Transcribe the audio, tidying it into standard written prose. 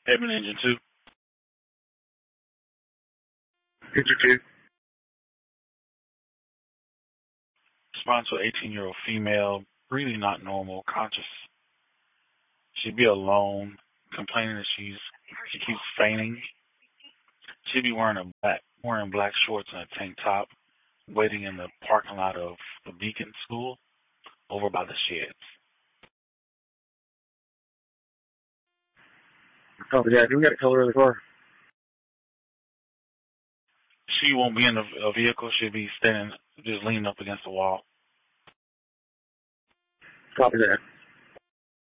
Haven Engine 2. Picture 2. Respond to an 18-year-old female, really not normal, conscious. She'd be alone, complaining that she keeps fainting. She'd be wearing black shorts and a tank top, waiting in the parking lot of the Beacon School over by the sheds. Copy that. Do we got a color of the car? She won't be in a vehicle. She'll be standing, just leaning up against the wall. Copy that.